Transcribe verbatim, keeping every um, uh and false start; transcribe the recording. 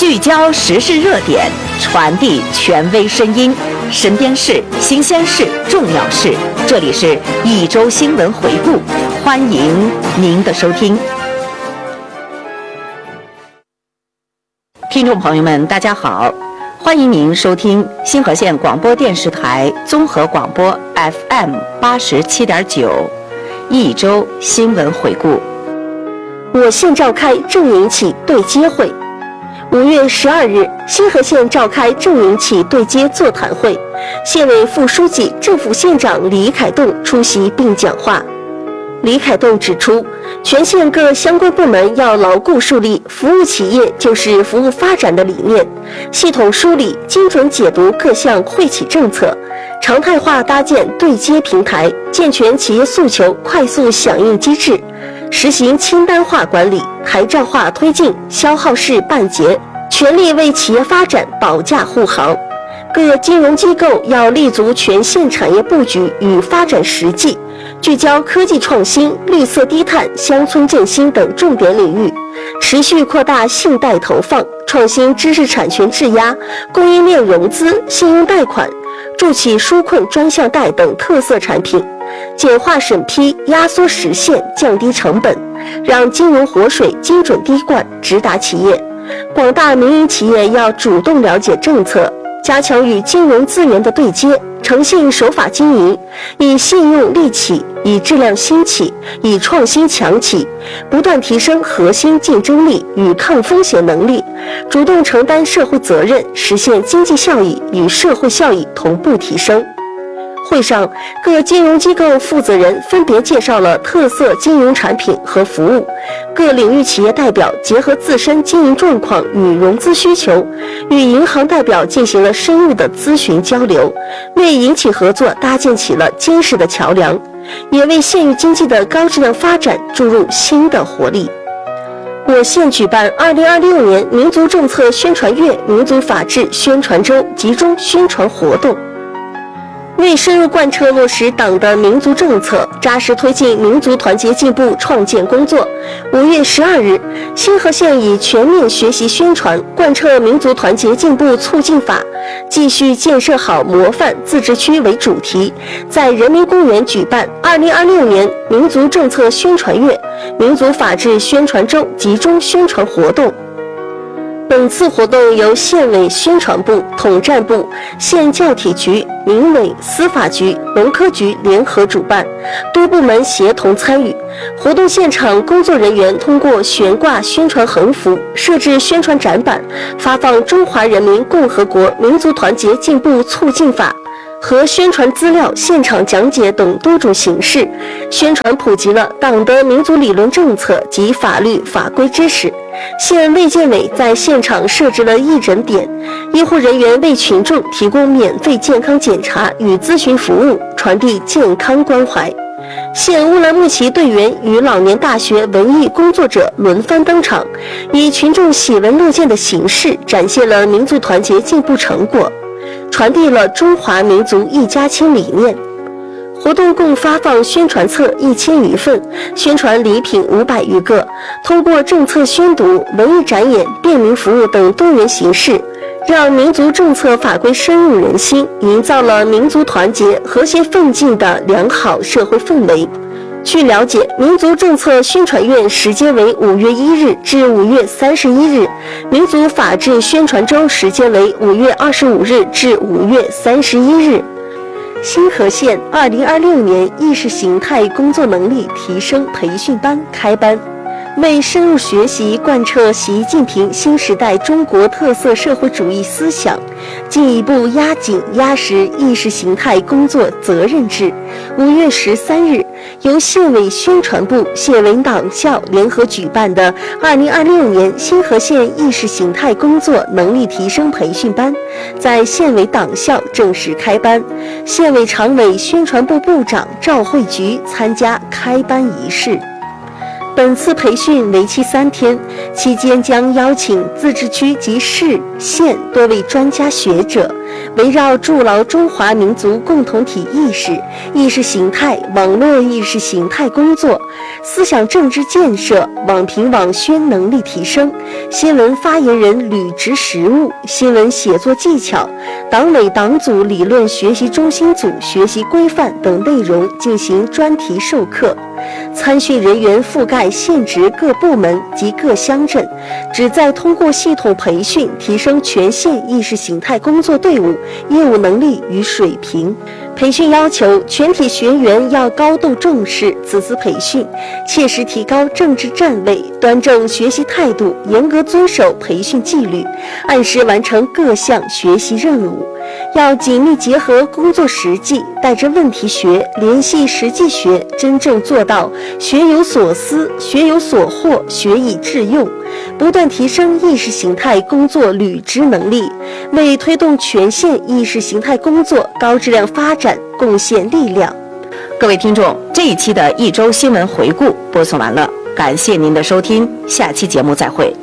聚焦时事热点，传递权威声音，身边事、新鲜事、重要事，这里是一周新闻回顾，欢迎您的收听。听众朋友们，大家好，欢迎您收听新河县广播电视台综合广播 F M 八十七点九，一周新闻回顾。 我县召开正营企对接会。五月十二日，新河县召开正营企对接座谈会，县委副书记、政府县长李凯栋出席并讲话。李凯栋指出，全县各相关部门要牢固树立服务企业就是服务发展的理念，系统梳理、精准解读各项惠企政策，常态化搭建对接平台，健全企业诉求快速响应机制，实行清单化管理，台账化推进消耗式办结，全力为企业发展保驾护航。各金融机构要立足全县产业布局与发展实际，聚焦科技创新、绿色低碳、乡村振兴等重点领域，持续扩大信贷投放，创新知识产权质押、供应链融资、信用贷款、助企纾困专项贷等特色产品，简化审批，压缩实现，降低成本，让金融活水精准滴灌直达企业。广大民营企业要主动了解政策，加强与金融资源的对接，诚信守法经营，以信用立企，以质量兴起，以创新强企，不断提升核心竞争力与抗风险能力，主动承担社会责任，实现经济效益与社会效益同步提升。会上，各金融机构负责人分别介绍了特色金融产品和服务，各领域企业代表结合自身经营状况与融资需求，与银行代表进行了深入的咨询交流，为银企合作搭建起了坚实的桥梁，也为县域经济的高质量发展注入新的活力。我县举办二零二六年民族政策宣传月、民族法治宣传周集中宣传活动。为深入贯彻落实党的民族政策，扎实推进民族团结进步创建工作，五月十二日，新河县以全面学习宣传贯彻民族团结进步促进法，继续建设好模范自治区为主题，在人民公园举办二零二六年民族政策宣传月、民族法治宣传周集中宣传活动。本次活动由县委宣传部、统战部、县教体局、民委、司法局、农科局联合主办，多部门协同参与。活动现场工作人员通过悬挂宣传横幅、设置宣传展板，发放《中华人民共和国民族团结进步促进法》和宣传资料现场讲解等多种形式，宣传普及了党的民族理论政策及法律法规知识。县卫健委在现场设置了义诊点，医护人员为群众提供免费健康检查与咨询服务，传递健康关怀。县乌兰牧骑队员与老年大学文艺工作者轮番登场，以群众喜闻乐见的形式展现了民族团结进步成果，传递了中华民族一家亲理念。活动共发放宣传册一千余份，宣传礼品五百余个，通过政策宣读、文艺展演、便民服务等多元形式，让民族政策法规深入人心，营造了民族团结、和谐奋进的良好社会氛围。据了解，民族政策宣传月时间为五月一日至五月三十一日，民族法治宣传周时间为五月二十五日至五月三十一日。新河县二零二六年意识形态工作能力提升培训班开班。为深入学习贯彻习近平新时代中国特色社会主义思想，进一步压紧压实意识形态工作责任制，五月十三日，由县委宣传部、县委党校联合举办的二零二六年新河县意识形态工作能力提升培训班，在县委党校正式开班。县委常委、宣传部部长赵慧菊参加开班仪式。 本次培训为期三天，期间将邀请自治区及市县多位专家学者，围绕筑牢中华民族共同体意识、意识形态、网络意识形态工作、思想政治建设、网评网宣能力提升、新闻发言人履职实务、新闻写作技巧、党委党组理论学习中心组学习规范等内容进行专题授课。参训人员覆盖县直各部门及各乡镇，旨在通过系统培训提升全县意识形态工作队伍业务能力与水平。培训要求全体学员要高度重视此次培训，切实提高政治站位，端正学习态度，严格遵守培训纪律，按时完成各项学习任务。要紧密结合工作实际，带着问题学联系实际学，真正做到学有所思、学有所获、学以致用，不断提升意识形态工作履职能力，为推动全县意识形态工作高质量发展贡献力量。 各位听众，这一期的一周新闻回顾播送完了，感谢您的收听，下期节目再会。